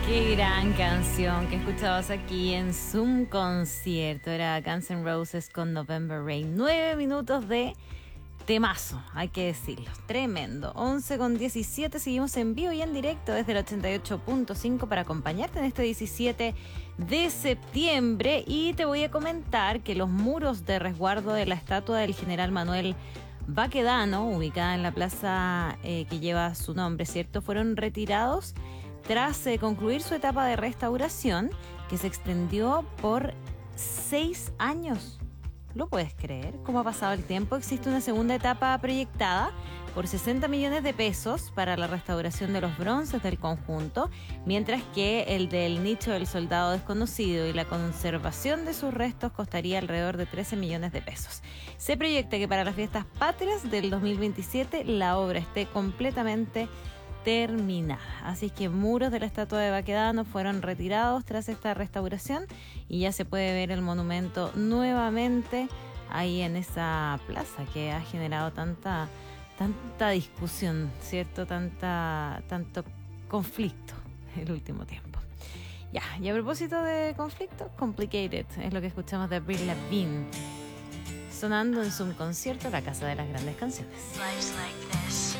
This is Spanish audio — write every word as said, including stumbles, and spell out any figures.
Qué gran canción que escuchabas aquí en Zoom Concierto. Era Guns N' Roses con November Rain. Nueve minutos de temazo, hay que decirlo. Tremendo. once con diecisiete. Seguimos en vivo y en directo desde el ochenta y ocho punto cinco para acompañarte en este diecisiete de septiembre. Y te voy a comentar que los muros de resguardo de la estatua del general Manuel Baquedano, ubicada en la plaza eh, que lleva su nombre, ¿cierto?, fueron retirados tras eh, concluir su etapa de restauración, que se extendió por seis años. ¿Lo puedes creer? ¿Cómo ha pasado el tiempo? Existe una segunda etapa proyectada por sesenta millones de pesos para la restauración de los bronces del conjunto, mientras que el del nicho del soldado desconocido y la conservación de sus restos costaría alrededor de trece millones de pesos. Se proyecta que para las fiestas patrias del dos mil veintisiete la obra esté completamente terminada. Así que muros de la estatua de Baquedano fueron retirados tras esta restauración y ya se puede ver el monumento nuevamente ahí en esa plaza que ha generado tanta tanta discusión, ¿cierto? Tanta tanto conflicto el último tiempo. Ya, y a propósito de conflicto, Complicated es lo que escuchamos de Avril Lavigne sonando en Zoom Concierto, la casa de las grandes canciones. Life's like this.